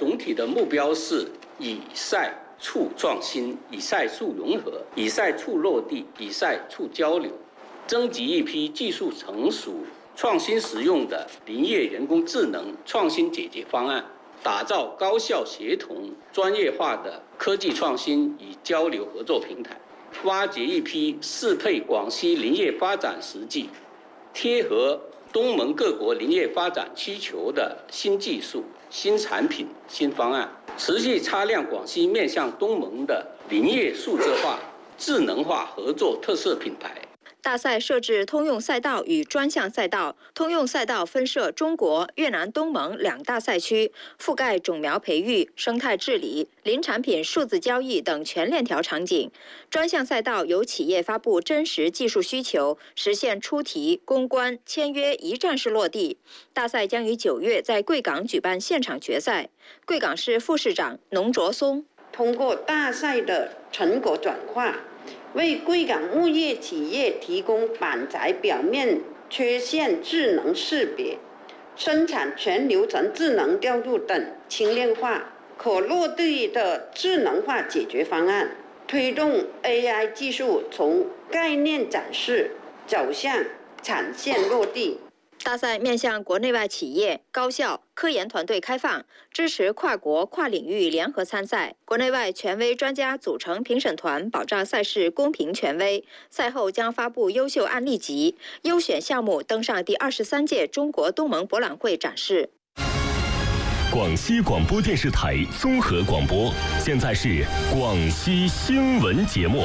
总体的目标是以赛促创新、以赛促融合、以赛促落地、以赛促交流，征集一批技术成熟、创新实用的林业人工智能创新解决方案，打造高效协同、专业化的科技创新与交流合作平台，挖掘一批适配广西林业发展实际、贴合东盟各国林业发展需求的新技术、新产品、新方案，持续擦亮广西面向东盟的林业数字化、智能化合作特色品牌。 大赛设置通用赛道与专项赛道，通用赛道分设中国、越南、东盟2大赛区，覆盖种苗培育、生态治理、林产品数字交易等全链条场景。专项赛道由企业发布真实技术需求，实现出题、攻关、签约一站式落地。大赛将于9月在贵港举办现场决赛。贵港市副市长农卓松通过大赛的成果转化，为贵港牧业企业提供板材表面缺陷智能识别、生产全流程智能调度等轻量化、可落地的智能化解决方案，推动 AI 技术从概念展示走向产线落地。 大赛面向国内外企业、高校、科研团队开放，支持跨国、跨领域联合参赛。国内外权威专家组成评审团，保障赛事公平权威。赛后将发布优秀案例集，优选项目登上第23届中国东盟博览会展示。 广西广播电视台综合广播，现在是广西新闻节目。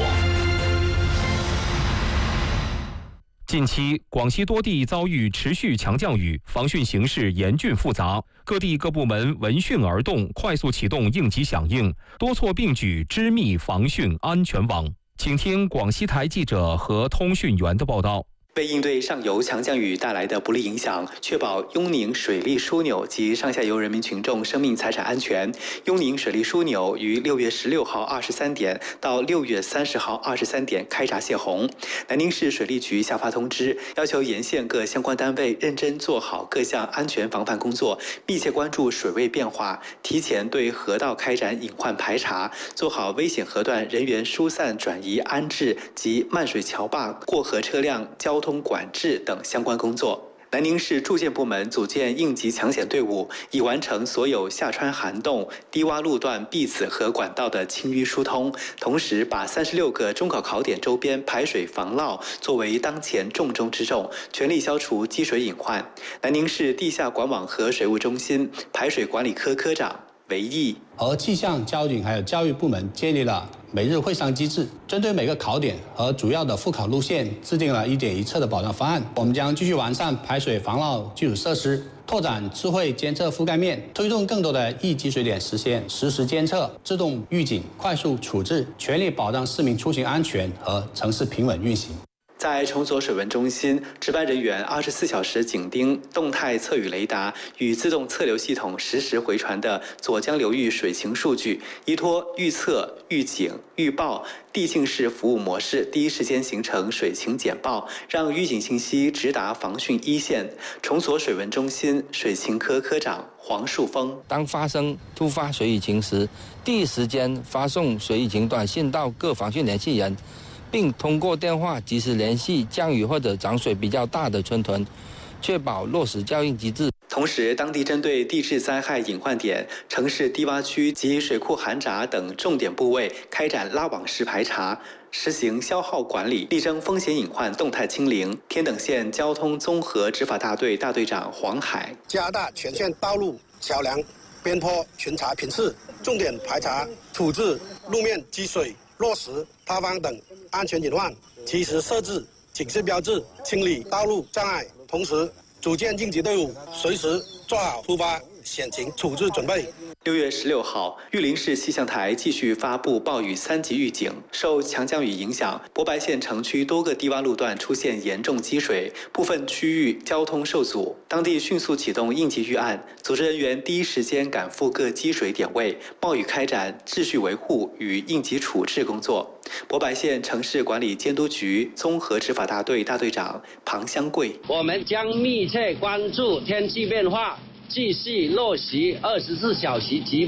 近期，广西多地遭遇持续强降雨，防汛形势严峻复杂，各地各部门闻讯而动，快速启动应急响应，多措并举，织密防汛安全网。请听广西台记者和通讯员的报道。 为应对上游强降雨带来的不利影响，确保雍宁水利枢纽及上下游人民群众生命财产安全，雍宁水利枢纽于6月16号23点到6月30号23点开闸泄洪。南宁市水利局下发通知，要求沿线各相关单位认真做好各项安全防范工作，密切关注水位变化，提前对河道开展隐患排查，做好危险河段人员疏散转移安置及漫水桥坝过河车辆交通管制等相关工作。南宁市住建部门组建应急抢险队伍，已完成所有下穿涵洞、低洼路段壁子和管道的清淤疏通，同时把36个中考考点周边排水防涝作为当前重中之重，全力消除积水隐患。南宁市地下管网和水务中心排水管理科科长韦毅和气象、交警还有教育部门建立了每日会商机制，针对每个考点和主要的复考路线制定了1点1测的保障方案。我们将继续完善排水防涝基础设施，拓展智慧监测覆盖面，推动更多的易积水点实现实时监测、自动预警、快速处置，全力保障市民出行安全和城市平稳运行。 在崇左水文中心，值班人员24小时紧盯动态测雨雷达与自动测流系统实时回传的左江流域水情数据，依托预测、预警、预报递进式服务模式，第一时间形成水情简报，让预警信息直达防汛一线。崇左水文中心水情科科长黄树峰： 当发生突发水雨情时，第一时间发送水雨情短信到各防汛联系人，并通过电话及时联系降雨或者涨水比较大的村屯，确保落实校应机制。 同时，当地针对地质灾害隐患点、城市低洼区及水库涵闸等重点部位开展拉网式排查，实行消耗管理，力争风险隐患动态清零。天等县交通综合执法大队大队长黄海： 加大全县道路、桥梁、边坡巡查频次，重点排查处置路面积水、落石、塌方等安全隐患，及时设置警示标志，清理道路障碍，同时组建应急队伍，随时做好突发险情处置准备。 6月16号，玉林市气象台继续发布暴雨3级预警。受强降雨影响，博白县城区多个低洼路段出现严重积水，部分区域交通受阻。当地迅速启动应急预案，组织人员第一时间赶赴各积水点位，冒雨开展秩序维护与应急处置工作。博白县城市管理监督局综合执法大队大队长庞香贵： 我们将密切关注天气变化，继续落实24小时及